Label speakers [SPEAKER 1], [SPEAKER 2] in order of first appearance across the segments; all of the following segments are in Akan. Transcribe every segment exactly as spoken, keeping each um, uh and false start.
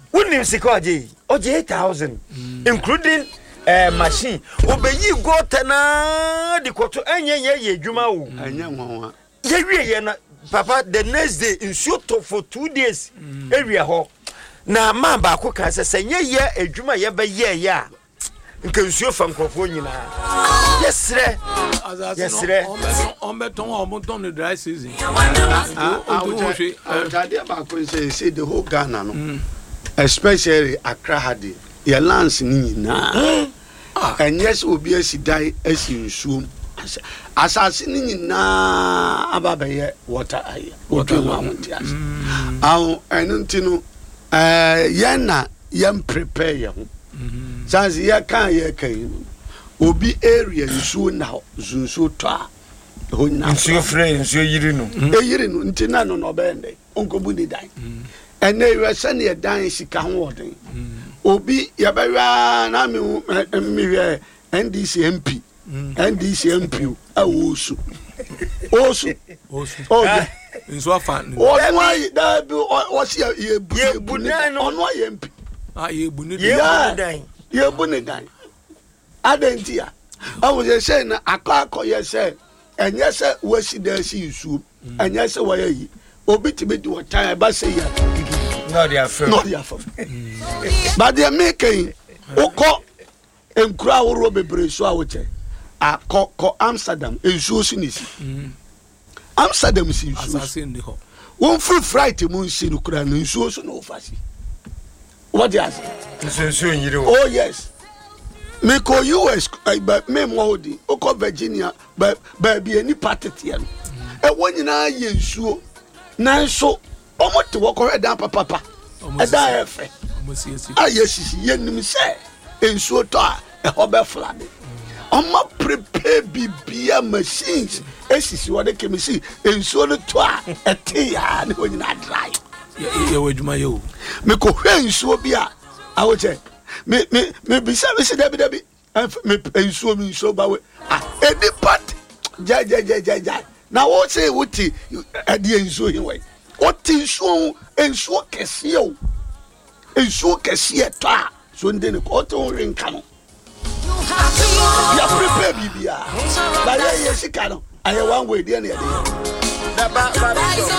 [SPEAKER 1] Unim sikoje oje eight thousand including uh, machine obeyi go tana di koto enye ye ye adwuma wo
[SPEAKER 2] anya nwanwa
[SPEAKER 1] ye wie ye na papa the next day in shoot for two days area ho na ma ba ko ka se senye ye adwuma ye ba ye ya nka nsuo fa nkrofo nyina yesre yesre
[SPEAKER 3] on beton on beton the dry season
[SPEAKER 2] I would about say say the whole Ghana no especially Accra hadi your lands ni na and yes obi asidai asi nsuo asase ni na ababaye water aye water wa montias aw enntinu eh yana yam prepare ye ho sanse ye kan ye kan obi area nsuo na nsuo to a honna
[SPEAKER 1] nsuo frɛ nsuo yiri no
[SPEAKER 2] e yiri no ntina no no bende onkobu ni dan ene yɛsɛ ne dan sika ho wɔden obi yɛbɛwa na me me hwɛ N D C M P N D C M P awosu osu
[SPEAKER 3] osu
[SPEAKER 2] oh yeah
[SPEAKER 3] nso afa
[SPEAKER 2] ono ayi da bi o se ye bu ye bu ne ono ayi M P
[SPEAKER 3] ah ye bu ne
[SPEAKER 1] dan
[SPEAKER 2] ye bu ne dan adentia awo je say na akọ ye say enye se wasi da si isu enye se wa yi obi ti be di o time ba say ya
[SPEAKER 1] no they are from
[SPEAKER 2] no they are from but they making ukọ enkura woro bebre so awoche akọ ko Amsterdam ensuo si nisi Amsterdam si
[SPEAKER 3] asase ndi ho
[SPEAKER 2] won free fright mu nsi no kura no ensuo so no fasi what you ask
[SPEAKER 1] nsuo nyire wo
[SPEAKER 2] oh yes me ko U S but me mo di ukọ Virginia ba ba bi ani patete no e wonyina ye ensuo na nso omo te wo ko dan papa e da efe
[SPEAKER 3] omo siesi
[SPEAKER 2] aye sisi yenim se ensuo to a e ho be flade omo prepare bibia machines esisi wo de kemisi ensuo no to a e te ya ne wonyina dry
[SPEAKER 3] ye wadwuma ye o
[SPEAKER 2] me ko hwe ensuo bi a awoche me me me bi se me se debi debi me ensuo mi ensuo ba we ah edi part ja ja ja ja ja na wo se wuti edi ensuo hin we what ensuo ensuo kese o ensuo kese to a so nde ne ko to rin kan ya prepare bibia ba ye ye sika no aye one way dey na
[SPEAKER 1] da ba ba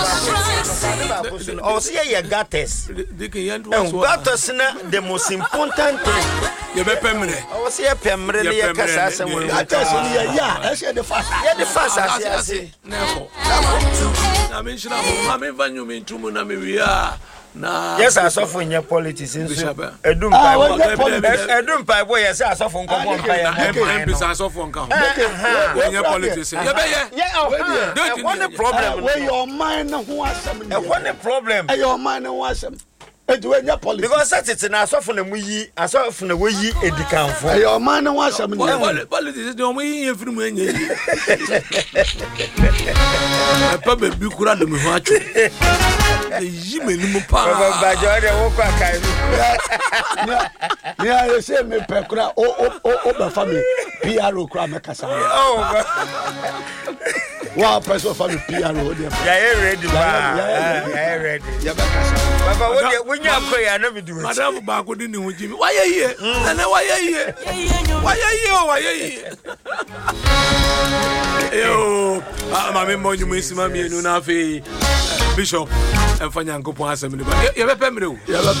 [SPEAKER 1] oh see ye gates gates na the most important thing
[SPEAKER 3] ye be pemre
[SPEAKER 1] oh see ye pemre le ye kasa asem we
[SPEAKER 2] gates ni ye ya e se de fast
[SPEAKER 1] ye de fast asi
[SPEAKER 3] neko na me shira mo ma me vanyu me ntumu na me wia na
[SPEAKER 1] yes asofo nye politics nso edum pai edum pai boy yes asofo nkomo mpa ya
[SPEAKER 3] M P asofo nka ho nye politics ye be ye
[SPEAKER 1] ye what the problem
[SPEAKER 2] where your mind ho asem
[SPEAKER 1] e what the problem
[SPEAKER 2] e your mind ho asem e do nye politics
[SPEAKER 1] because that it na asofo na mu yi asofo na we yi edikanfo
[SPEAKER 2] e your mind ho asem
[SPEAKER 3] ne politics de mo yi yefiri mu enye yi e pa be bi kura de me ho atwo yi menimu pa
[SPEAKER 1] baba bajo de wo kwa kai
[SPEAKER 2] ni I say me pe kura o o o be family P R O kura me kasa
[SPEAKER 1] oh
[SPEAKER 2] wa person family P R O dey
[SPEAKER 1] ya e ready ba ya e ready
[SPEAKER 2] ya be kasa
[SPEAKER 1] baba wo de wonya koya na me du
[SPEAKER 3] madam ba ko di ni ho jimi wa ye ye na wa ye ye wa ye ye o wa ye ye yo ma me mo nyumu isima mi enu na afi bishop enfanya nkopon asem ni ba ye be pemre o